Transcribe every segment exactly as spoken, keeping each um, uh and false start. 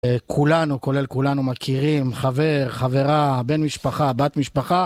כולנו, כולל כולנו מכירים, חבר, חברה, בן משפחה, בת משפחה,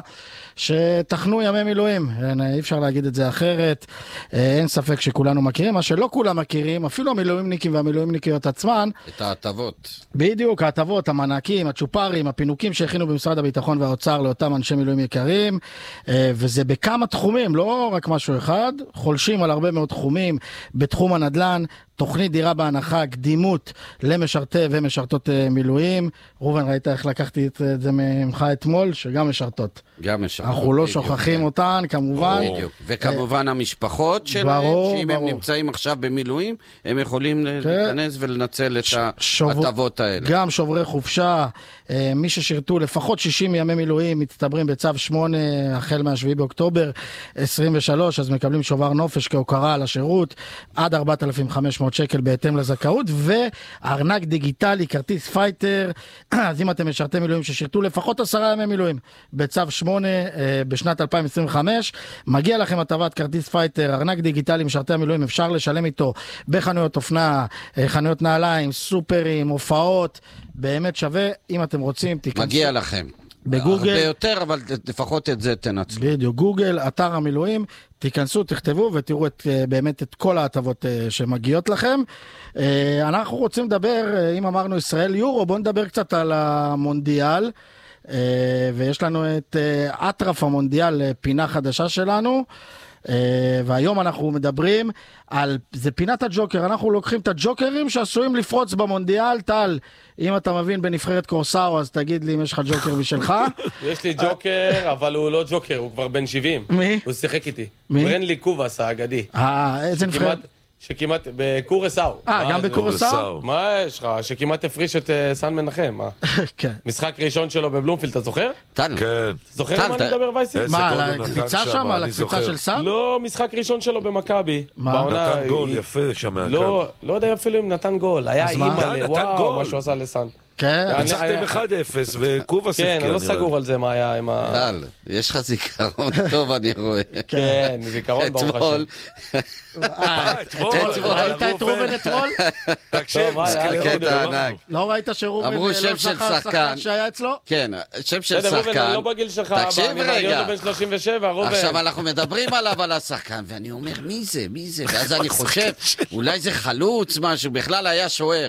שתחנו ימי מילואים. אי אפשר להגיד את זה אחרת. אין ספק שכולנו מכירים, מה שלא כולם מכירים, אפילו המילואימניקים והמילואימניקיות עצמן. את ההטבות. בדיוק, ההטבות, המענקים, הצ'ופרים, הפינוקים שהכינו במשרד הביטחון והאוצר לאותם אנשי מילואים יקרים, וזה בכמה תחומים, לא רק משהו אחד, חולשים על הרבה מאוד תחומים בתחום הנדל"ן, תוכנית דירה בהנחה, קדימות למשרתי ומשרתות מילואים. רובן, ראית איך לקחתי את זה ממך אתמול, שגם משרתות. גם משרתות. אנחנו לא שוכחים אותן, כמובן. וכמובן המשפחות שלהם, שאם הם נמצאים עכשיו במילואים, הם יכולים להיכנס ולנצל את ההטבות האלה. גם שוברי חופשה, מי ששירתו לפחות שישים ימי מילואים, מצטברים בצו שמונה, החל מהשביעי באוקטובר עשרים ושלוש, אז מקבלים שובר נופש כהוקרה על השירות, עד ארבעת אלפים וחמש מאות שקל בהתאם לזכאות, וארנק דיגיטלי, כרטיס פייטר, אז אם אתם משרתי מילואים ששירתו לפחות עשרה ימי מילואים בצו שמונה בשנת אלפיים עשרים וחמש, מגיע לכם הטבת כרטיס פייטר, ארנק דיגיטלי משרתי המילואים, אפשר לשלם איתו בחנויות אופנה, חנויות נעליים, סופרים, הופעות, באמת שווה. אם אתם רוצים, תיכנסו. מגיע לכם. בגוגל. הרבה יותר, אבל לפחות את זה תנצלו. בדיוק, גוגל, אתר המילואים, תיכנסו, תכתבו ותראו את, באמת את כל ההטבות שמגיעות לכם. אנחנו רוצים לדבר, אם אמרנו ישראל יורו, בואו נדבר קצת על המונדיאל, ויש לנו את אטרף המונדיאל, פינה חדשה שלנו, והיום אנחנו מדברים על, זה פינת הג'וקר, אנחנו לוקחים את הג'וקרים שעשויים לפרוץ במונדיאל. טל, אם אתה מבין בנבחרת קורסאו, אז תגיד לי אם יש לך ג'וקר משלך. יש לי ג'וקר, אבל הוא לא ג'וקר, הוא כבר בן שבעים. מי? הוא שיחק איתי. מי? ברנלי קובס האגדי. אה, איזה נבחרת? שכמעט, בקורסאו. אה, גם בקורסאו? מה יש לך? שכמעט הפריש את סן מנחם, מה? כן. משחק ראשון שלו בבלומפילד, אתה זוכר? טל. כן. זוכר מה אני מדבר וייסי? מה, על הקפיצה שם? על הקפיצה של סן? לא, משחק ראשון שלו במכבי. נתן גול יפה שם. לא, לא יודע אפילו אם נתן גול. היה אימא, וואו, מה שהוא עשה לסן. כן. ניצחתם אחד אפס וקובס כן, אני לא סגור על זה מה היה עם ה... טל, יש לך זיכרון טוב, אני רואה. כן, זיכרון ברוך השם. אתמול. ראית את רובן אתמול? תקשיב, קטע ענק. לא ראית שרובן אמרו לא שם של שכר שחקן שהיה אצלו? כן, שם של בסדר, רובן, שחקן. אני לא בגיל שלך, תקשיב אני רגע. בן שלושים ושבע, רובן. עכשיו אנחנו מדברים עליו על השחקן, ואני אומר, מי זה? מי זה? ואז אני חושב, אולי זה חלוץ, משהו, בכלל היה שוער.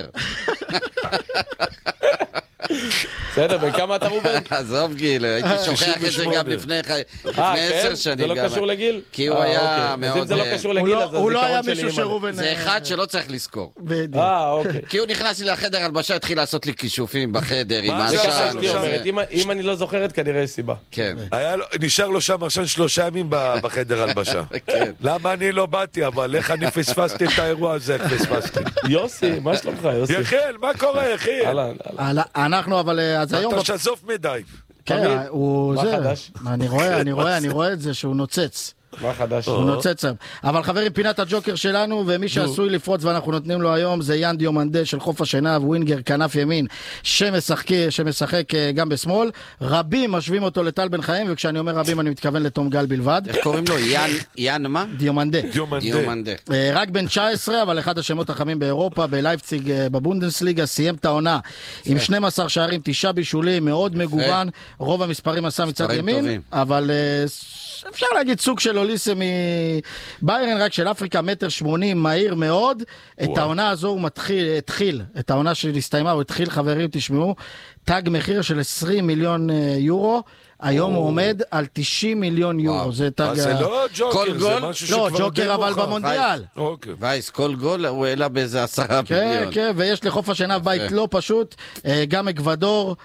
בסדר, וכמה אתה רובן? עזוב גיל, הייתי שוכח את זה גם לפני עשר שנים. זה לא קשור לגיל? כי הוא היה אז מאוד... אם זה לא קשור לגיל, אז הוא לא היה הזיכרון שלי... מישהו שרובן... זה אחד שלא צריך לזכור. בדיוק. אה, אוקיי. כי הוא נכנס לי לחדר הלבשה, התחיל לעשות לי כישופים בחדר עם מה זה העשן. ככה אשתי אומרת, אם אני לא זוכרת, כנראה יש סיבה. כן. נשאר לו שם עכשיו שלושה ימים בחדר הלבשה. למה אני לא באתי, אבל איך אני פספסתי את האירוע הזה, איך פספסתי. יוסי, מה שלומך, יוסי? יחיל, מה קורה, יחיל? אנחנו, אבל אז היום... אתה שזוף מדי. כן, הוא... מה זה... חדש? אני רואה, אני רואה, אני רואה את זה שהוא נוצץ. מה חדש? הוא נוצץ שם. אבל חברים, פינת הג'וקר שלנו, ומי שעשוי לפרוץ ואנחנו נותנים לו היום, זה יאן דיומנדה של חוף השנהב, ווינגר, כנף ימין, שמשחק, שמשחק גם בשמאל. רבים משווים אותו לטל בן חיים, וכשאני אומר רבים אני מתכוון לתום גל בלבד. איך קוראים לו? יאן, יאן מה? דיומנדה. דיומנדה. רק בן תשע עשרה, אבל אחד השמות החמים באירופה, בלייפציג בבונדסליגה, סיים את העונה עם שנים עשר שערים, תשעה בישולים, מאוד מגוון, רוב המספרים עשה מצד ימין, אבל אפשר להגיד סוג של אוליסה מביירן, רק של אפריקה, מטר שמונים, מהיר מאוד. את העונה הזו הוא מתחיל, התחיל, את העונה שהסתיימה, הוא התחיל, חברים, תשמעו, תג מחיר של עשרים מיליון יורו, היום הוא עומד על תשעים מיליון יורו. זה תג... אז זה לא ג'וקר, זה משהו שכבר... לא, ג'וקר אבל במונדיאל. וייס, כל גול הוא העלה באיזה עשרה כן, מיליון. כן, ויש לחוף השנהב בית לא פשוט, גם אקוודור,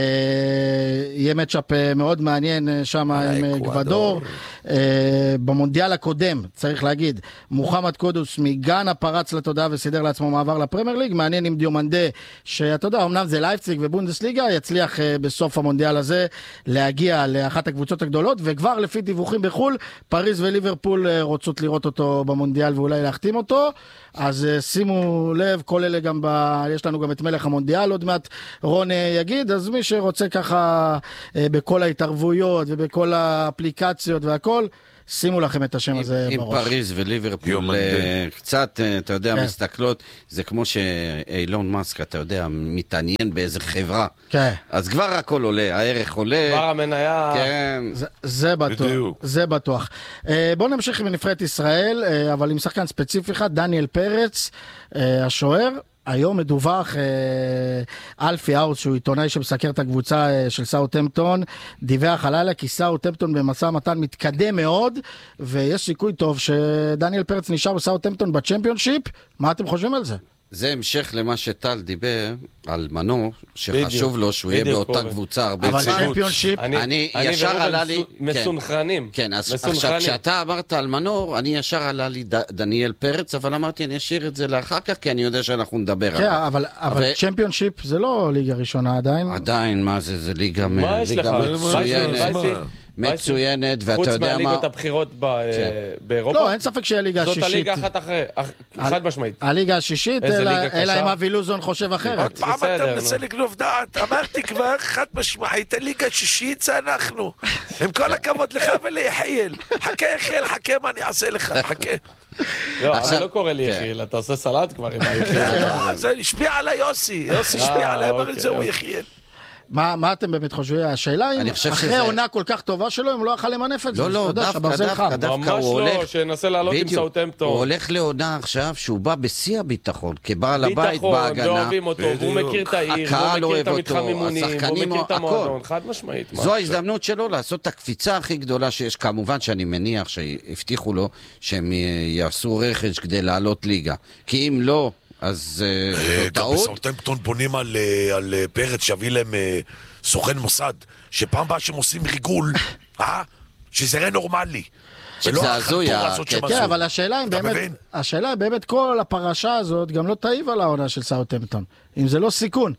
יהיה מצ'אפ מאוד מעניין שם עם אקוודור. במונדיאל הקודם, צריך להגיד, מוחמד קודוס מגאנה פרץ לתודעה וסידר לעצמו מעבר לפרמייר ליג, מעניין עם דיומנדה, שאתה יודע, אמנם זה לייפציג ובונדסליגה, יצליח בסוף המונדיאל הזה להגיע לאחת הקבוצות הגדולות, וכבר לפי דיווחים בחול, פריז וליברפול רוצות לראות אותו במונדיאל ואולי להחתים אותו, אז שימו לב, כל אלה גם, ב... יש לנו גם את מלך המונדיאל, עוד מעט רון יגיד, אז מי שרוצה ככה בכל ההתערבויות ובכל האפליקציות והכל, שימו לכם את השם הזה בראש. עם פריז וליברפול, קצת, אתה יודע, מסתכלות, זה כמו שאילון מאסק, אתה יודע, מתעניין באיזה חברה. כן. אז כבר הכל עולה, הערך עולה. כבר המניה. כן. זה בטוח. זה בטוח. בואו נמשיך עם נבחרת ישראל, אבל עם שחקן ספציפי אחד, דניאל פרץ, השוער. היום מדווח אלפי אאוט, שהוא עיתונאי שמסקר את הקבוצה של סאות'המפטון, דיווח הלילה כי סאות'המפטון במשא ומתן מתקדם מאוד, ויש סיכוי טוב שדניאל פרץ נשאר בסאות'המפטון בצ'מפיונשיפ. מה אתם חושבים על זה? זה המשך למה שטל דיבר על מנור, שחשוב לו שהוא יהיה באותה קבוצה הרבה אבל צ'מפיונשיפ, אני ישר עלה לי מסונכרנים. כן, אז עכשיו כשאתה אמרת על מנור, אני ישר עלה לי דניאל פרץ, אבל אמרתי אני אשאיר את זה לאחר כך, כי אני יודע שאנחנו נדבר עליו. כן, אבל צ'מפיונשיפ זה לא ליגה ראשונה עדיין. עדיין, מה זה, זה ליגה מצוינת. מצוינת, ואתה יודע מה... חוץ מהליגות הבחירות באירופה? לא, אין ספק שהיא הליגה השישית. זאת הליגה אחת אחרי, חד משמעית. הליגה השישית, אלא אם אבי לוזון חושב אחרת. עוד פעם אתה מנסה לגנוב דעת, אמרתי כבר חד משמעית, הליגה השישית זה אנחנו. עם כל הכבוד לך וליחיאל. חכה יחיאל, חכה מה אני אעשה לך, חכה. לא, אני לא קורא לי יחיאל, אתה עושה סלט כבר עם היחיאל. זה השפיע על יוסי, יוסי השפיע עליהם, אבל זהו יחיאל. מה, מה אתם באמת חושבים? השאלה היא, אחרי עונה כל כך טובה שלו, אם לא יכל למנף את זה. לא, לא, דווקא, דווקא הוא הולך... ממש לא, שנסה לעלות עם סאות'המפטון. הוא הולך לעונה עכשיו שהוא בא בשיא הביטחון, כבעל הבית בהגנה. ביטחון, ואוהבים אותו, והוא מכיר את העיר, והוא מכיר את המתחם אימונים, והוא מכיר את המועדון, חד משמעית. זו ההזדמנות שלו לעשות את הקפיצה הכי גדולה שיש, כמובן שאני מניח שהבטיחו לו שהם יעשו רכש כדי לעלות ליגה. כי אם לא... אז גם בסאות'המפטון בונים על פרץ שיביא להם סוכן מוסד, שפעם הבאה שהם עושים ריגול, שזה יראה נורמלי. זה הזוי. כן, אבל השאלה היא באמת, השאלה היא באמת כל הפרשה הזאת גם לא תעיב על העונה של סאות'המפטון. אם זה לא סיכון.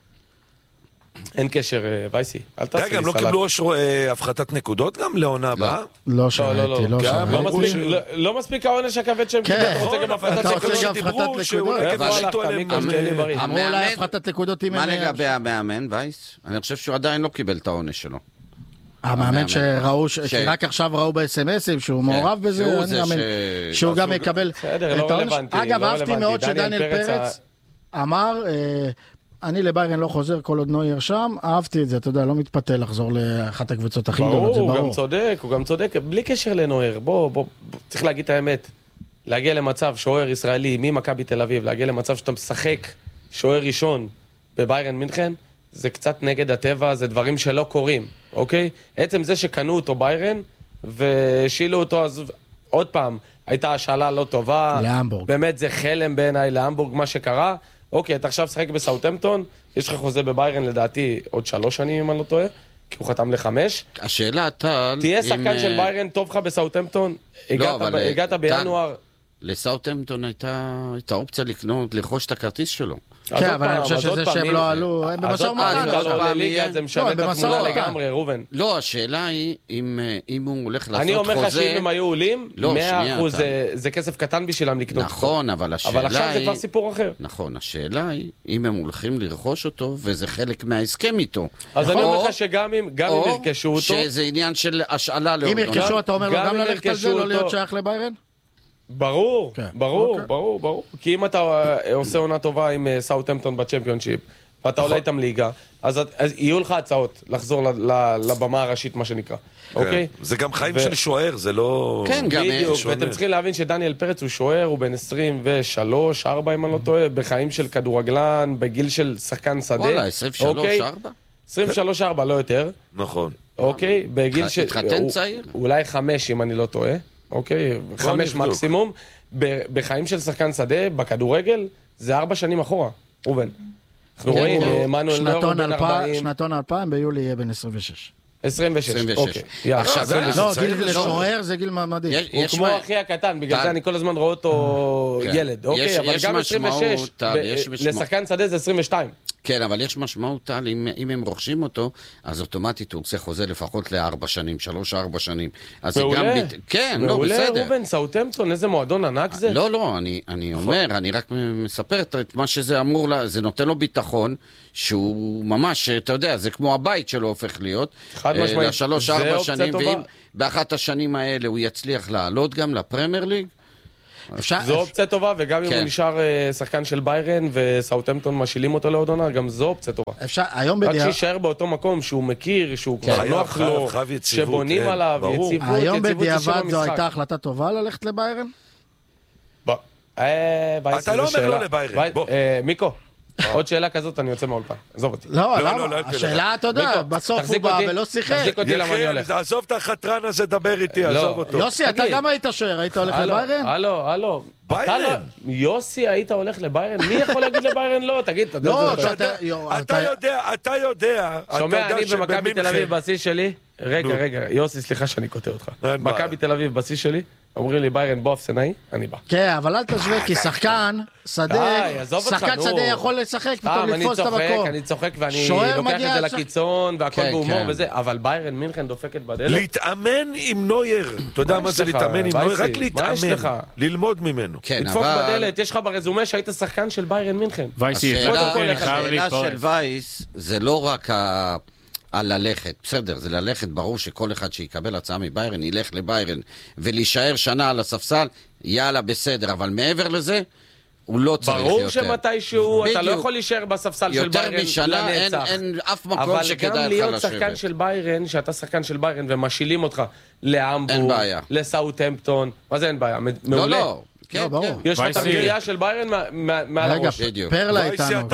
אין קשר, וייסי, אל תעשי לי סלט. רגע, הם לא קיבלו הפחתת נקודות גם לעונה הבאה? לא שמעתי, לא שמעתי. לא מספיק העונש הכבד שהם קיבלו, אתה רוצה גם הפחתת נקודות? איפה הלכת, מיקו, שתהיה לי בריא. אמרו אולי הפחתת נקודות עם... מה לגבי המאמן, וייס? אני חושב שהוא עדיין לא קיבל את העונש שלו. המאמן שראו, שרק עכשיו ראו ב-אס אם אסים שהוא מעורב בזה, שהוא גם יקבל את העונש. אגב, אהבתי מאוד שדניאל פרץ אמר... אני לביירן לא חוזר כל עוד נויר שם, אהבתי את זה, אתה יודע, לא מתפתה לחזור לאחת הקבוצות הכי גדולות, זה ברור. הוא גם צודק, הוא גם צודק, בלי קשר לנויר, בוא, בוא, צריך להגיד את האמת, להגיע למצב שוער ישראלי ממכבי תל אביב, להגיע למצב שאתה משחק שוער ראשון בביירן מינכן, זה קצת נגד הטבע, זה דברים שלא קורים, אוקיי? עצם זה שקנו אותו ביירן, ושילו אותו, אז עוד פעם, הייתה השאלה לא טובה, להמבורג. באמת זה חלם בעיניי להמבורג מה שקרה, אוקיי, אתה עכשיו שחק בסאות'המפטון, יש לך חוזה בביירן לדעתי עוד שלוש שנים אם אני לא טועה, כי הוא חתם לחמש. השאלה, טל... תהיה שחקן של ביירן, טוב לך בסאות'המפטון, הגעת בינואר... לסאות'המפטון הייתה אופציה לקנות, לרכוש את הכרטיס שלו. כן, אבל אני חושב שזה שהם לא עלו, הם במשא ומתן. אז עוד פעם יהיה, זה משנה את התמונה לגמרי, רובן. לא, השאלה היא, אם הוא הולך לעשות חוזה... אני אומר לך שאם הם היו עולים, מאה אחוז זה כסף קטן בשבילם לקנות. נכון, אבל השאלה היא... אבל עכשיו זה כבר סיפור אחר. נכון, השאלה היא, אם הם הולכים לרכוש אותו, וזה חלק מההסכם איתו. אז אני אומר לך שגם אם ירכשו אותו... או שזה עניין של השאלה אם ירכשו, אתה אומר לו גם ללכת על זה, לא להיות שייך לביירן? ברור, ברור, ברור, ברור. כי אם אתה עושה עונה טובה עם סאות'המפטון בצ'מפיונשיפ, ואתה עולה איתם ליגה, אז יהיו לך הצעות לחזור לבמה הראשית, מה שנקרא. אוקיי? זה גם חיים של שוער, זה לא... כן, גם... בדיוק, ואתם צריכים להבין שדניאל פרץ הוא שוער, הוא בן עשרים ושלוש, ארבע, אם אני לא טועה, בחיים של כדורגלן, בגיל של שחקן שדה. וואלה, עשרים ושלוש, ארבע? עשרים ושלוש, ארבע, לא יותר. נכון. אוקיי? בגיל של... התחתן צעיר? אולי חמש, אם אני לא טועה. אוקיי, חמש מקסימום, בחיים של שחקן שדה, בכדורגל, זה ארבע שנים אחורה, רובן. אנחנו רואים, מנואל נוירו בן ארבעים. שנתון אלפיים, ביולי יהיה בן עשרים ושש. עשרים ושש, אוקיי. עכשיו, לא, גיל לשוער זה גיל מדהים. הוא כמו אחי הקטן, בגלל זה אני כל הזמן רואה אותו ילד, אוקיי? אבל גם עשרים ושש, לשחקן שדה זה עשרים ושתיים. כן, אבל יש משמעות, אם, אם הם רוכשים אותו, אז אוטומטית הוא עושה חוזה לפחות לארבע שנים, שלוש, ארבע שנים. אז מעולה. גם בת... כן, לא, מעולה, בסדר. רובן, סאוטהמפטון, איזה מועדון ענק זה? לא, לא, אני, אני אומר, אני רק מספר את מה שזה אמור, לה, זה נותן לו ביטחון, שהוא ממש, אתה יודע, זה כמו הבית שלו הופך להיות. חד משמעית. לשלוש, ארבע שנים, ואם באחת השנים האלה הוא יצליח לעלות גם לפרמייר ליג, זו אופציה טובה, וגם אם הוא נשאר שחקן של ביירן וסאוטהמפטון משילים אותו לעוד עונה, גם זו אופציה טובה. רק שישאר באותו מקום שהוא מכיר, שהוא כבר נוח לו, שבונים עליו, יציבות, היום בדיעבד זו הייתה החלטה טובה ללכת לביירן? אתה לא אומר לא לביירן, בוא. מיקו, עוד שאלה כזאת אני יוצא מהאולפן, עזוב אותי. לא, למה? השאלה, אתה יודע, בסוף הוא בא ולא שיחק. תחזיק אותי למה אני הולך. עזוב את החתרן הזה, דבר איתי, עזוב אותו. יוסי, אתה גם היית שוער, היית הולך לביירן? הלו, הלו. ביירן? יוסי, היית הולך לביירן? מי יכול להגיד לביירן לא? תגיד, אתה יודע, אתה יודע. שומע, אני במכבי תל אביב בשיא שלי. רגע, רגע, יוסי, סליחה שאני קוטע אותך. מכבי תל אביב בשיא שלי. אומרים לי ביירן בוא אפסנאי, אני בא. כן, אבל אל תשווה, כי שחקן שדה, שחקן שדה יכול לשחק, פתאום לתפוס את המקום. אני צוחק ואני לוקח את זה לקיצון, והכל בהומור וזה, אבל ביירן מינכן דופקת בדלת. להתאמן עם נויר, אתה יודע מה זה להתאמן עם נויר? רק להתאמן, ללמוד ממנו. לדפוק בדלת, יש לך ברזומה שהיית שחקן של ביירן מינכן. השאלה של וייס, זה לא רק ה... על ללכת, בסדר, זה ללכת, ברור שכל אחד שיקבל הצעה מביירן, ילך לביירן, ולהישאר שנה על הספסל, יאללה, בסדר, אבל מעבר לזה, הוא לא צריך יותר. ברור שמתישהו, אתה לא יכול להישאר בספסל של ביירן לנצח. יותר משנה, אין, אין אף מקום שכדאי לך לשבת. אבל גם להיות שחקן של ביירן, שאתה שחקן של ביירן, ומשילים אותך להמבורג, לסאוטהמפטון, מה זה אין בעיה? מעולה. לא, לא. כן, ברור. יש לך את המרייה של ביירן מעל הראש. רגע, פרלה איתנו.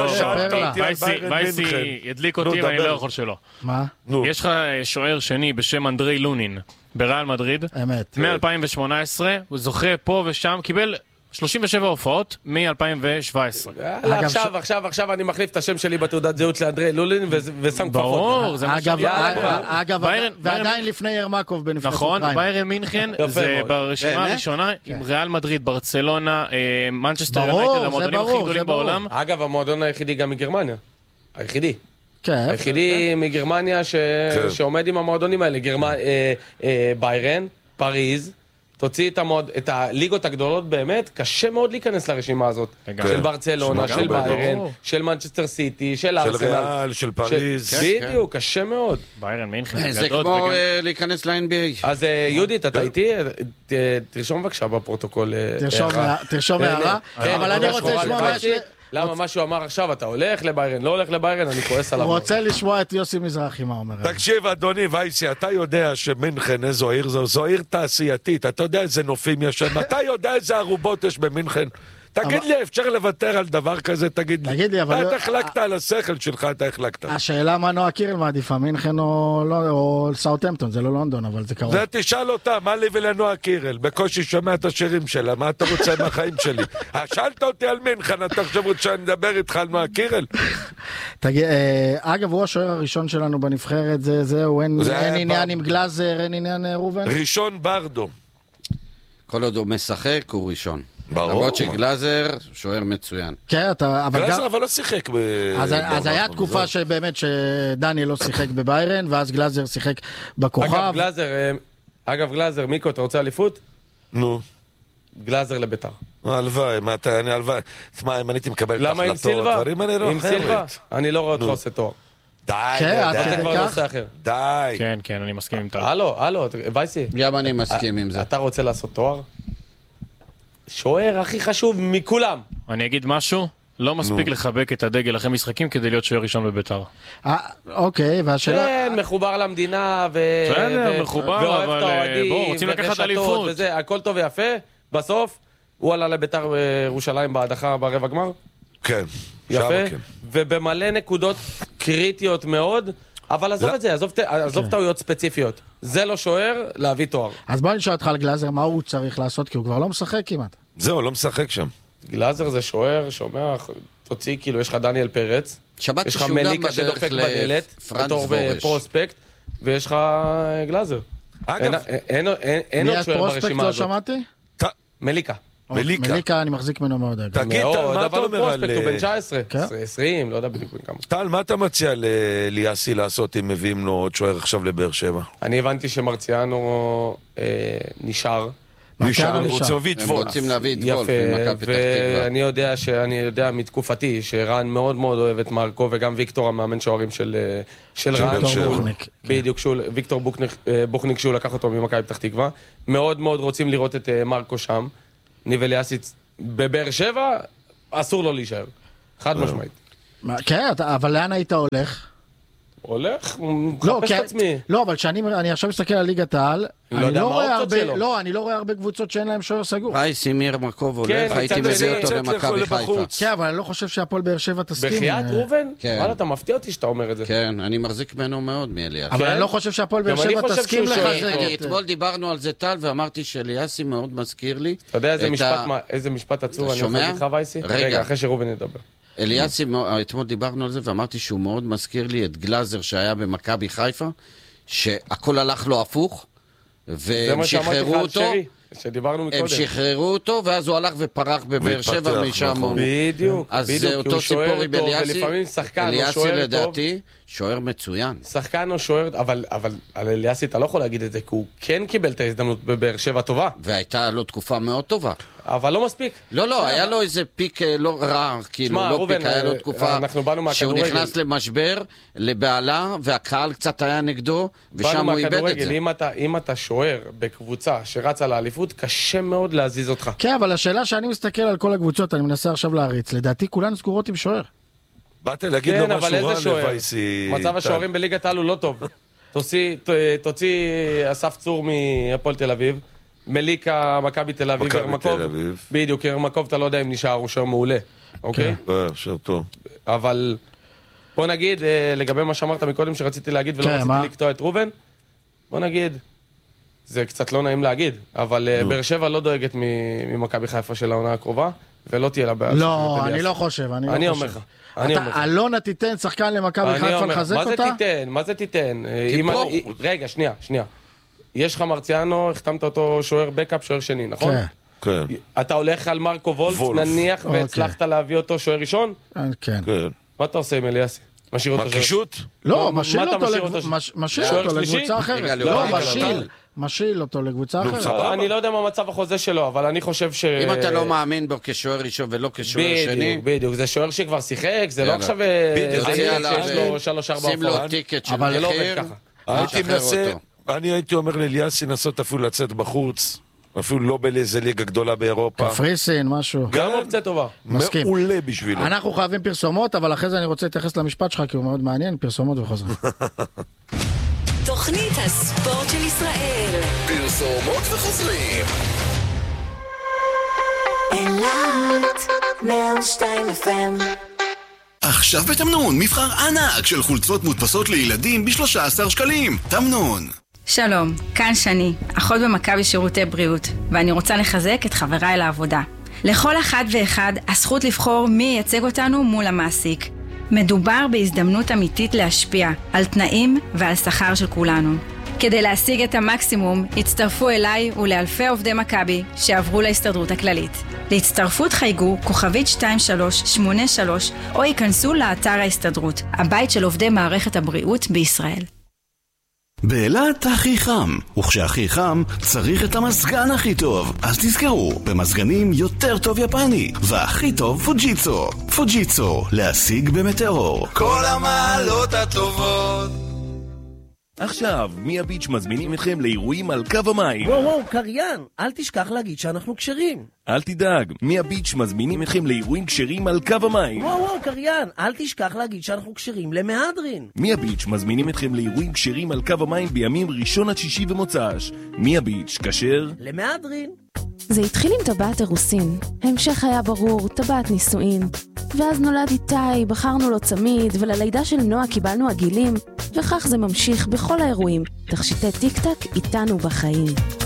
וייסי ידליק אותי ואני לא יכול שלא. מה? יש לך שוער שני בשם אנדרי לונין בריאל מדריד. אמת. מ-אלפיים ושמונה עשרה, הוא זוכה פה ושם, קיבל שלושים ושבע הופעות מ-אלפיים שבע עשרה. עכשיו, עכשיו, עכשיו אני מחליף את השם שלי בתעודת זהות לאנדרי לולין ושם כפפות. ברור, זה מה שהיה. אגב, ועדיין לפני ירמקוב בנבחרת אוקראינה. נכון, ביירן מינכן זה ברשימה הראשונה עם ריאל מדריד, ברצלונה, מנצ'סטר יונייטד, המועדונים הכי גדולים בעולם. אגב, המועדון היחידי גם מגרמניה. היחידי. היחידי מגרמניה שעומד עם המועדונים האלה. ביירן, פריז. תוציא את, המוד, את הליגות הגדולות באמת, קשה מאוד להיכנס לרשימה הזאת. של ברצלונה, של ביירן, של מנצ'סטר סיטי, של ארסנל. של ריאל, של פריז. בדיוק, קשה מאוד. ביירן מינכן. זה כמו להיכנס ל-אן בי איי. אז יהודית, אתה איתי? תרשום בבקשה בפרוטוקול. תרשום הערה. אבל אני רוצה לשמוע מה... למה מה שהוא אמר עכשיו, אתה הולך לביירן, לא הולך לביירן, אני כועס עליו. הוא רוצה לשמוע את יוסי מזרחי, מה אומר? תקשיב, אדוני וייסי, אתה יודע שמינכן איזו עיר זו, זו עיר תעשייתית, אתה יודע איזה נופים יש שם, אתה יודע איזה ערובות יש במינכן. תגיד לי, אפשר לוותר על דבר כזה, תגיד לי. תגיד לי, אבל... אתה החלקת על השכל שלך, אתה החלקת. השאלה מה נועה קירל מעדיפה, מינכן או סאוטהמפטון, זה לא לונדון, אבל זה קרוב. זה תשאל אותה, מה לי ולנועה קירל? בקושי שומע את השירים שלה, מה אתה רוצה מהחיים שלי? שאלת אותי על מינכן, אתה חושב שאני מדבר איתך על נועה קירל? תגיד, אגב, הוא השוער הראשון שלנו בנבחרת, זהו, אין עניין עם גלאזר, אין עניין רובן? ראשון ברדו. כל עוד הוא משחק, הוא ראשון. למרות שגלאזר שוער מצוין. כן, אתה... גלאזר אבל לא שיחק ב... אז היה תקופה שבאמת שדניאל לא שיחק בביירן, ואז גלאזר שיחק בכוכב. אגב, גלאזר, אגב, גלאזר, מיקו, אתה רוצה אליפות? נו. גלאזר לביתר. הלוואי, מה אתה... אני הלוואי. תשמע, אם הייתי מקבל את למה עם סילבה? עם סילבה? אני לא רואה אותך עושה תואר. די, זה כבר נושא אחר. די. כן, כן, אני מסכים עם תואר. הלו, הלו, וייסי. גם אני מסכים עם זה. אתה רוצה לעשות תואר? שוער הכי חשוב מכולם. אני אגיד משהו, לא מספיק לחבק את הדגל אחרי משחקים כדי להיות שוער ראשון בביתר. אוקיי, והשאלה... כן, מחובר למדינה ו... בסדר, מחובר, אבל בואו, רוצים לקחת אליפות. הכל טוב ויפה, בסוף הוא עלה לביתר ירושלים בהדחה ברבע גמר. כן. יפה, ובמלא נקודות קריטיות מאוד, אבל עזוב את זה, עזוב טעויות ספציפיות. זה לא שוער להביא תואר. אז בוא נשאל אותך על גלאזר, מה הוא צריך לעשות? כי הוא כבר לא משחק כמעט. זהו, לא משחק שם. גלאזר זה שוער, שומע, תוציא, כאילו, יש לך דניאל פרץ, יש לך מליקה שדופק בדלת, בתור פרוספקט, ויש לך גלאזר. אגב, אין עוד שוער ברשימה הזאת. מי הפרוספקט לא שמעתי? מליקה. מליקה. מליקה אני מחזיק ממנו מאוד. תגיד, טל, מה אתה אומר על... הוא בן תשע עשרה, עשרים, לא יודע בדיוק כמה. טל, מה אתה מציע לאליאסי לעשות אם מביאים לו עוד שוער עכשיו לבאר שבע? אני הבנתי שמרציאנו נשאר. נשאר, הם רוצים להביא את הם וולף. רוצים להביא את וולף. יפה, ואני יודע שאני יודע מתקופתי שרן מאוד מאוד אוהב את מרקו, וגם ויקטור המאמן שוערים של רן. בדיוק, ויקטור בוכניק שהוא לקח אותו ממכבי פתח תקווה. מאוד מאוד רוצים לראות את מרקו שם. ניב אליאסי בבאר שבע, אסור לו להישאר. חד משמעית. כן, אבל לאן היית הולך? הולך? מחפש את עצמי. לא, אבל כשאני עכשיו מסתכל על ליגת העל, אני לא רואה הרבה, לא, אני לא רואה הרבה קבוצות שאין להם שוער סגור. רייסי מיר מקוב הולך, הייתי מביא אותו למכבי חיפה. כן, אבל אני לא חושב שהפועל באר שבע תסכים. בחיית ראובן? וואלה, אתה מפתיע אותי שאתה אומר את זה. כן, אני מחזיק ממנו מאוד מאליאסי. אבל אני לא חושב שהפועל באר שבע תסכים לחזק. אתמול דיברנו על זה טל, ואמרתי שאליאסי מאוד מזכיר לי. אתה יודע איזה משפט עצור אני רוצה לך, וייסי? רגע, אחרי שרובן ידבר. אליאסי, אתמול דיברנו על זה ואמרתי שהוא מאוד מזכיר לי את גלאזר שהיה במכבי חיפה, שהכל הלך לו הפוך, והם שחררו אותו, הם שחררו אותו, ואז הוא הלך ופרח בבאר שבע משם. בדיוק, אז זה אותו סיפור עם אליאסי, אליאסי לדעתי, שוער מצוין. שחקן או שוער, אבל על אליאסי אתה לא יכול להגיד את זה, כי הוא כן קיבל את ההזדמנות בבאר שבע טובה. והייתה לו תקופה מאוד טובה. אבל לא מספיק. לא, לא, היה לו איזה פיק לא רע, כאילו, לא פיק, היה לו תקופה שהוא נכנס למשבר, לבעלה, והקהל קצת היה נגדו, ושם הוא איבד את זה. אם אתה שוער בקבוצה שרצה לאליפות, קשה מאוד להזיז אותך. כן, אבל השאלה שאני מסתכל על כל הקבוצות, אני מנסה עכשיו להריץ, לדעתי כולן סגורות עם שוער. באתי להגיד לו משהו רע לבייסי. מצב השוערים בליגת העל הוא לא טוב. תוציא אסף צור מהפועל תל אביב, מליקה, מכבי תל אביב, ירמקוב. בדיוק, ירמקוב אתה לא יודע אם נשאר, הוא שוער מעולה. אוקיי? שוער טוב. אבל בוא נגיד, לגבי מה שאמרת מקודם שרציתי להגיד ולא רציתי לקטוע את רובן, בוא נגיד, זה קצת לא נעים להגיד, אבל באר שבע לא דואגת ממכבי חיפה של העונה הקרובה, ולא תהיה לה בעיה. לא, אני לא חושב, אני לא חושב. אלונה תיתן שחקן למכבי חיפה לחזק אותה? מה זה תיתן? מה זה תיתן? רגע, שנייה, שנייה. יש לך מרציאנו, החתמת אותו שוער בקאפ, שוער שני, נכון? כן. אתה הולך על מרקו וולף, נניח, והצלחת להביא אותו שוער ראשון? כן. מה אתה עושה עם אליאסי? משאיר אותו קישוט? לא, משאיר אותו לקבוצה אחרת. לא, משאיר. משאיל אותו לקבוצה אחרת. אני לא יודע מה מצב החוזה שלו, אבל אני חושב ש... אם אתה לא מאמין בו כשוער ראשון ולא כשוער שני... בדיוק, בדיוק. זה שוער שכבר שיחק, זה לא עכשיו... שיש לו שלוש ארבע... שים לו טיקט של מחיר, שחרר אותו. אני הייתי אומר לאליאסי לנסות אפילו לצאת בחוץ, אפילו לא באיזה ליגה גדולה באירופה. קפריסין, משהו. גם אופציה טובה. מסכים. מעולה בשבילו. אנחנו חייבים פרסומות, אבל אחרי זה אני רוצה להתייחס למשפט שלך, כי הוא מאוד מעניין, פרסומות וחוזרים. תוכנית הספורט של ישראל. פרסומות וחוזרים. אלת מאה ושתיים אף אם. עכשיו בתמנון, מבחר ענק של חולצות מודפסות לילדים ב-שלושה עשר שקלים. תמנון. שלום, כאן שני, אחות במכבי שירותי בריאות, ואני רוצה לחזק את חבריי לעבודה. לכל אחד ואחד הזכות לבחור מי ייצג אותנו מול המעסיק. מדובר בהזדמנות אמיתית להשפיע על תנאים ועל שכר של כולנו. כדי להשיג את המקסימום, הצטרפו אליי ולאלפי עובדי מכבי שעברו להסתדרות הכללית. להצטרפות חייגו כוכבית שתיים שלוש שמונה שלוש או ייכנסו לאתר ההסתדרות, הבית של עובדי מערכת הבריאות בישראל. באילת הכי חם, וכשהכי חם צריך את המזגן הכי טוב. אז תזכרו, במזגנים יותר טוב יפני, והכי טוב פוג'יצו. פוג'יצו, להשיג במטאור. כל המעלות הטובות. עכשיו, מי הביץ' מזמינים אתכם לאירועים על קו המים. וואו וואו, קריין, אל תשכח להגיד שאנחנו קשרים. אל תדאג, מי הביץ' מזמינים אתכם לאירועים קשרים על קו המים. וואו וואו, קריין, אל תשכח להגיד שאנחנו קשרים למהדרין. מי הביץ' מזמינים אתכם לאירועים קשרים על קו המים בימים ראשון עד שישי ומוצ"ש. מי הביץ' כשר למהדרין. זה התחיל עם טבעת אירוסין, המשך היה ברור, טבעת נישואין. ואז נולד איתי, בחרנו לו צמיד, וללידה של נועה קיבלנו עגילים, וכך זה ממשיך בכל האירועים. תכשיטי טיק טק איתנו בחיים.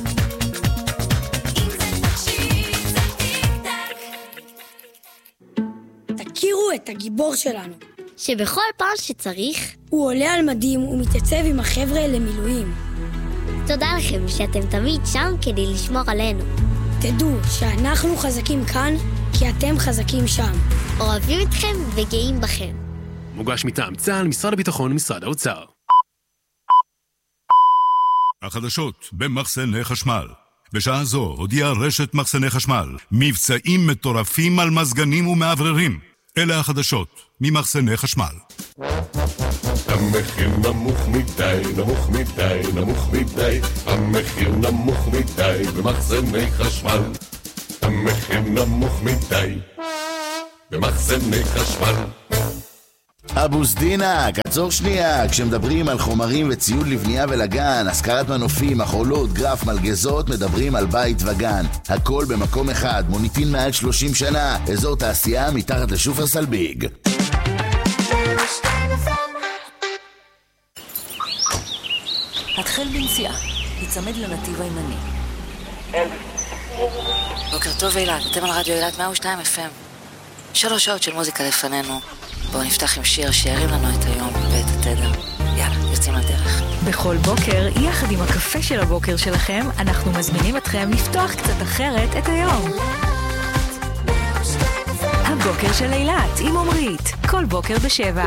תכירו את הגיבור שלנו, שבכל פעם שצריך הוא עולה על מדים ומתייצב עם החבר'ה למילואים. תודה לכם שאתם תמיד שם כדי לשמור עלינו. תדעו שאנחנו חזקים כאן, כי אתם חזקים שם. אוהבים אתכם וגאים בכם. מוגש מטעם צה"ל, משרד הביטחון ומשרד האוצר. החדשות במחסני חשמל. בשעה זו הודיעה רשת מחסני חשמל מבצעים מטורפים על מזגנים ומעבררים. אלה החדשות ממחסני חשמל. המחיר נמוך מדי, נמוך מדי, נמוך מדי. המחיר נמוך מדי במחסני חשמל. המחיר נמוך מדי במחסני חשמל. אבו סדינק, עצור שנייה. כשמדברים על חומרים וציוד לבנייה ולגן, השכרת מנופים, מחולות, גרף, מלגזות, מדברים על בית וגן. הכל במקום אחד, מוניטין מעל שלושים שנה, אזור תעשייה מתחת לשופרסל ביג. התחל בנסיעה, תצמד לנתיב הימני. בוקר טוב אילת, אתם על רדיו אילת מאה ושתיים אף אם. שלוש שעות של מוזיקה לפנינו. בואו נפתח עם שיר שירים לנו את היום ואת התדר. יאללה, יוצאים לדרך. בכל בוקר, יחד עם הקפה של הבוקר שלכם, אנחנו מזמינים אתכם לפתוח קצת אחרת את היום. הבוקר של אילת עם עומרית, כל בוקר בשבע.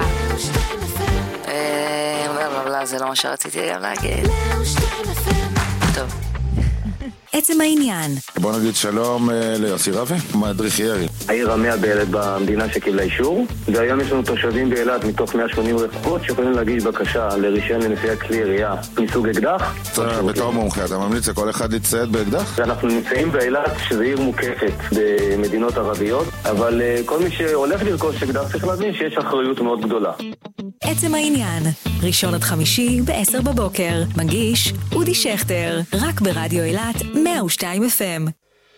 אה, לא, לא, לא, זה לא מה שרציתי גם להגיד. טוב. עצם העניין. בוא נגיד שלום ליוסי רבי, מדריך ירי. העיר המאה באילת במדינה שקיבלה אישור, והיום יש לנו תושבים באילת מתוך מאה ושמונים רחובות שיכולים להגיש בקשה לרישיון לנשיאת כלי ירייה מסוג אקדח. בתור מומחה, אתה ממליץ לכל אחד להצטייד באקדח? אנחנו נמצאים באילת שזו עיר מוקפת במדינות ערביות, אבל כל מי שהולך לרכוש אקדח צריך להבין שיש אחריות מאוד גדולה. עצם העניין, ראשון עד חמישי ב-עשר בבוקר, מגיש אודי שכטר, רק ברדיו אילת מאה ושתיים אף אם.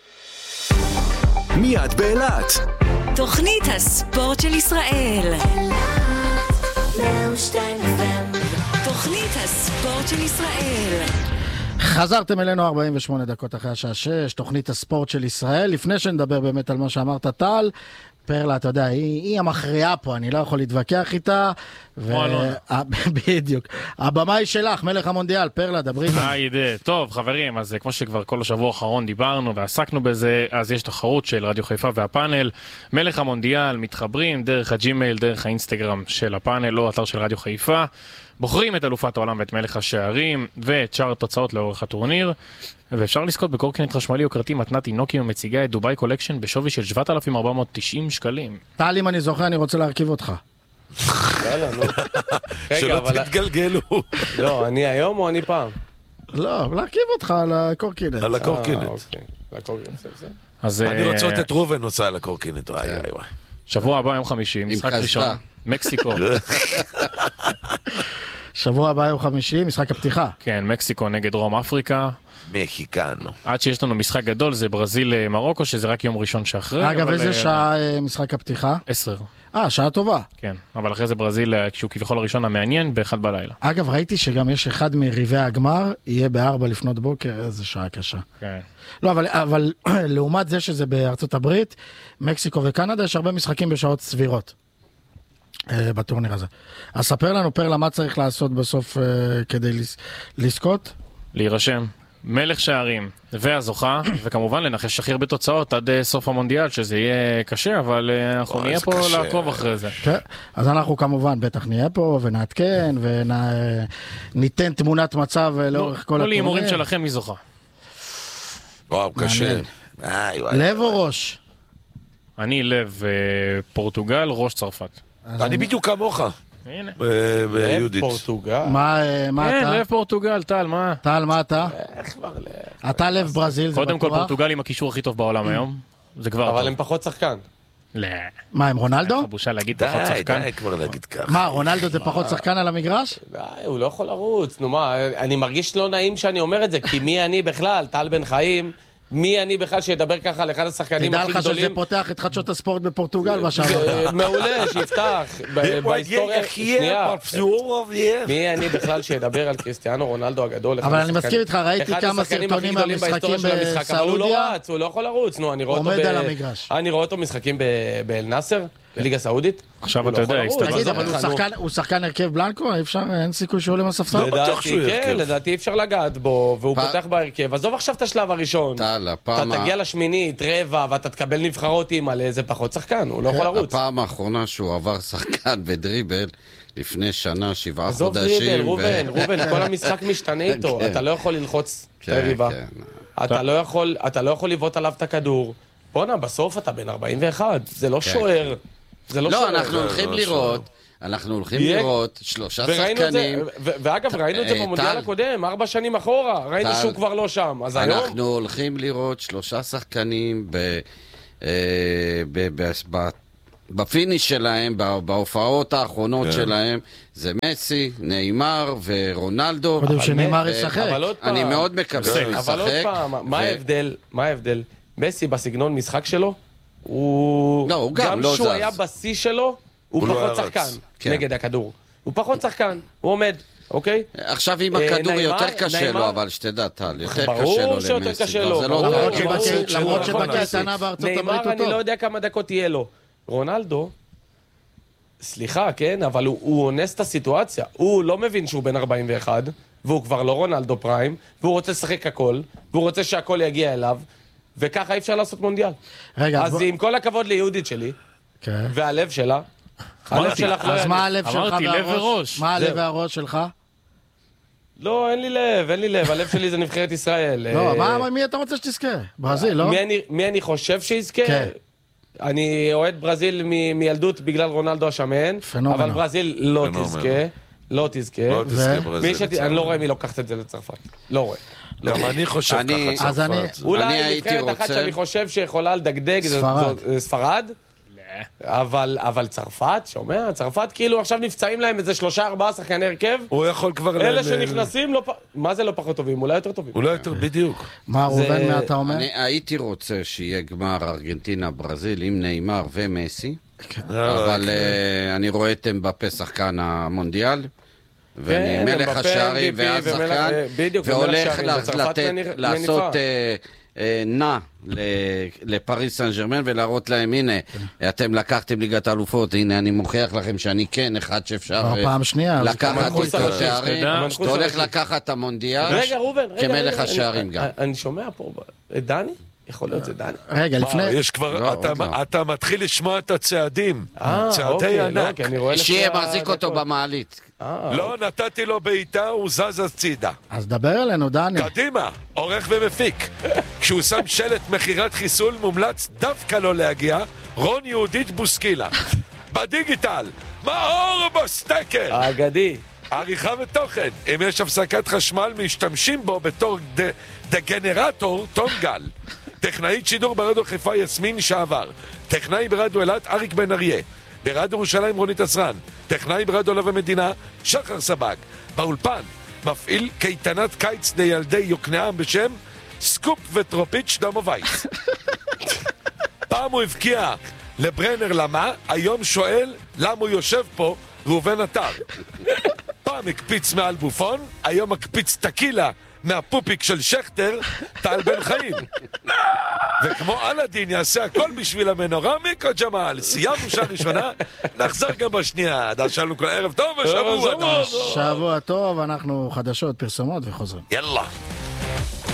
מיד באילת. תוכנית הספורט של ישראל. מאה ושתיים אף אם. תוכנית הספורט של ישראל. חזרתם אלינו ארבעים ושמונה דקות אחרי השעה שש, תוכנית הספורט של ישראל. לפני שנדבר באמת על מה שאמרת טל, פרלה, אתה יודע, היא, היא המכריעה פה, אני לא יכול להתווכח איתה. ו... בדיוק. הבמה היא שלך, מלך המונדיאל, פרלה, דברי. היידה, טוב, חברים, אז כמו שכבר כל השבוע האחרון דיברנו ועסקנו בזה, אז יש תחרות של רדיו חיפה והפאנל. מלך המונדיאל, מתחברים דרך הג'ימייל, דרך האינסטגרם של הפאנל, או אתר של רדיו חיפה. בוחרים את אלופת העולם ואת מלך השערים ואת שאר התוצאות לאורך הטורניר, ואפשר לזכות בקורקינט חשמלי או כרטיס מתנת נוקיו מציגה את דוביי קולקשן בשווי של שבעת אלפים ארבע מאות תשעים שקלים. טל, אם אני זוכר, אני רוצה להרכיב אותך. יאללה, נו. שלא תתגלגלו. לא, אני היום או אני פעם? לא, להרכיב אותך על הקורקינט. על הקורקינט. אני רוצה לתת רובן נוסע על הקורקינט. שבוע הבא יום חמישי, משחק ראשון. מקסיקו. שבוע הבא יום חמישי, משחק הפתיחה. כן, מקסיקו נגד דרום אפריקה. מקיקנו. עד שיש לנו משחק גדול, זה ברזיל מרוקו, שזה רק יום ראשון שאחרי. אגב, איזה שעה משחק הפתיחה? עשר. אה, שעה טובה. כן, אבל אחרי זה ברזיל, כשהוא כביכול הראשון המעניין, באחד בלילה. אגב, ראיתי שגם יש אחד מריבי הגמר, יהיה בארבע לפנות בוקר, איזה שעה קשה. כן. לא, אבל, אבל לעומת זה שזה בארצות הברית, מקסיקו וקנדה, יש הרבה משחקים בשעות סבירות. בטורניר הזה. אז ספר לנו, פרלה, מה צריך לעשות בסוף uh, כדי לזכות? להירשם. מלך שערים והזוכה, וכמובן לנחש הכי הרבה בתוצאות עד uh, סוף המונדיאל, שזה יהיה קשה, אבל uh, אנחנו נהיה פה קשה. לעקוב אחרי זה. כן, אז אנחנו כמובן בטח נהיה פה ונעדכן וניתן תמונת מצב לאורך כל הטורניר. לא להימורים שלכם, מי זוכה? וואו, קשה. לב או ראש? אני לב פורטוגל, ראש צרפת. אני בדיוק כמוך. הנה. ביהודית. לב פורטוגל. מה אתה? כן, לב פורטוגל, טל, מה? טל, מה אתה? איך כבר לב? אתה לב ברזיל, זה בטוח? קודם כל פורטוגל עם הקישור הכי טוב בעולם היום. זה כבר טוב. אבל הם פחות שחקן. לא. מה, עם רונלדו? בושה להגיד פחות שחקן. די, די כבר להגיד ככה. מה, רונלדו זה פחות שחקן על המגרש? די, הוא לא יכול לרוץ. נו מה, אני מרגיש לא נעים שאני אומר את זה, כי מי אני בכלל? טל בן חיים. מי אני בכלל שידבר ככה לאחד השחקנים הכי גדולים? תדע לך שזה פותח את חדשות הספורט בפורטוגל בשעה. מעולה, שיפתח. בהיסטוריה, שנייה. מי אני בכלל שידבר על קריסטיאנו רונלדו הגדול? אבל אני מסכים איתך, ראיתי כמה סרטונים מהמשחקים בסעודיה. אבל הוא לא רץ, הוא לא יכול לרוץ. עומד על המגרש. אני רואה אותו משחקים באל נאסר. בליגה סעודית. עכשיו אתה יודע, תגיד, אבל הוא שחקן הרכב בלנקו? אין סיכוי שהוא עולה מהספסל? לדעתי כן, לדעתי אפשר לגעת בו, והוא פותח בהרכב. עזוב עכשיו את השלב הראשון. אתה תגיע לשמינית, רבע, ואתה תקבל נבחרות עם על איזה פחות שחקן, הוא לא יכול לרוץ. הפעם האחרונה שהוא עבר שחקן בדריבל, לפני שנה, שבעה חודשים. עזוב דריבל, רובן, רובן, כל המשחק משתנה איתו, אתה לא יכול ללחוץ את הריבה. אתה לא יכול לבעוט עליו את הכדור. בונה, בסוף אתה בן ארבעים ואחת, זה לא שוער. לא, אנחנו הולכים לראות, אנחנו הולכים לראות שלושה שחקנים. ואגב, ראינו את זה במונדיאל הקודם, ארבע שנים אחורה, ראינו שהוא כבר לא שם, אז היום... אנחנו הולכים לראות שלושה שחקנים בפיניש שלהם, בהופעות האחרונות שלהם, זה מסי, ניימר ורונלדו. קודם שניימר ישחק. אני מאוד מקווה שהוא ישחק. אבל עוד פעם, מה ההבדל? מה ההבדל? מסי בסגנון משחק שלו, הוא... לא, הוא גם גם לא זז. שהוא היה בשיא שלו, הוא פחות שחקן נגד הכדור. הוא פחות שחקן, הוא עומד, אוקיי? עכשיו עם הכדור יותר קשה לו, אבל שתדע, טל, יותר קשה לו למסי. ברור שיותר קשה לו. למרות שבקטנה בארצות הברית הוא טוב. אני לא יודע כמה דקות תהיה לו. רונלדו, סליחה, כן, אבל הוא אונס את הסיטואציה. הוא לא מבין שהוא בן ארבעים ואחת, והוא כבר לא רונלדו פריים, והוא רוצה לשחק הכל, והוא רוצה שהכל יגיע אליו, וככה אי אפשר לעשות מונדיאל. רגע, אז עם כל הכבוד ליהודית שלי, והלב שלה, הלב שלך לא... אז מה הלב שלך אמרתי, לב וראש. מה הלב והראש שלך? לא, אין לי לב, אין לי לב, הלב שלי זה נבחרת ישראל. לא, מי אתה רוצה שתזכה? ברזיל, לא? מי אני חושב שיזכה? אני אוהד ברזיל מילדות בגלל רונלדו השמן, אבל ברזיל לא תזכה. לא תזכה. לא תזכה ברזיל. אני לא רואה מי לוקחת את זה לצרפת. לא רואה. גם אני חושב ככה צרפת. אולי נבחרת אחת שאני חושב שיכולה לדגדג זה ספרד. אבל, אבל צרפת, שומע? צרפת כאילו עכשיו נפצעים להם איזה שלושה ארבעה שחקני הרכב. הוא יכול כבר... אלה שנכנסים, לא, מה זה לא פחות טובים? אולי יותר טובים. אולי יותר, בדיוק. מה רובן, מה אתה אומר? אני הייתי רוצה שיהיה גמר ארגנטינה ברזיל עם ניימר ומסי, אבל אני רואה את אמבפה שחקן המונדיאל, ואני מלך השערים ואז שחקן, והולך לעשות... נע לפריס סן ז'רמן ולהראות להם, הנה, אתם לקחתם ליגת האלופות, הנה אני מוכיח לכם שאני כן אחד שאפשר לקחת את השערים, אתה הולך לקחת את המונדיאל כמלך השערים גם. אני שומע פה, דני? יכול להיות זה דני? רגע, לפני... יש כבר, אתה מתחיל לשמוע את הצעדים, צעדי ענק. שיהיה מחזיק אותו במעלית. לא, נתתי לו בעיטה, הוא זז הצידה. אז דבר אלינו, דני. קדימה, עורך ומפיק. כשהוא שם שלט מחירת חיסול, מומלץ דווקא לא להגיע, רון יהודית בוסקילה. בדיגיטל, מאור בסטקר. האגדי. עריכה ותוכן. אם יש הפסקת חשמל, משתמשים בו בתור דגנרטור, תום גל. טכנאית שידור ברדיו חיפה יסמין שעבר. טכנאי ברדיו אילת אריק בן אריה. ברדיו ירושלים רונית עזרן. טכנאי ברדיו לב המדינה שחר סבג. באולפן מפעיל קייטנת קיץ לילדי יוקנעם בשם סקופ וטרופיץ' דמו וייס. פעם הוא הבקיע לברנר למה, היום שואל למה הוא יושב פה ראובן אתר. פעם הקפיץ מעל בופון, היום הקפיץ טקילה מהפופיק של שכטר, טל בן חיים. וכמו אלאדין יעשה הכל בשביל המנורה, מיקו ג'מאל. סיימנו שעה ראשונה, נחזור גם בשנייה. דרשנו כל ערב טוב ושבוע טוב. שבוע טוב, אנחנו חדשות, פרסומות וחוזרים. יאללה.